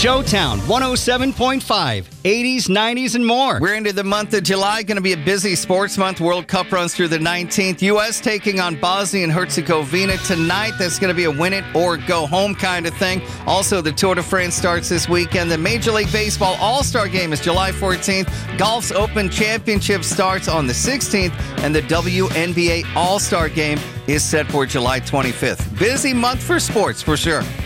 Showtown 107.5, 80s, 90s, and more. We're into the month of July. Going to be a busy sports month. World Cup runs through the 19th. U.S. taking on Bosnia and Herzegovina tonight. That's going to be a win it or go home kind of thing. Also, the Tour de France starts this weekend. The Major League Baseball All-Star Game is July 14th. Golf's Open Championship starts on the 16th. And the WNBA All-Star Game is set for July 25th. Busy month for sports, for sure.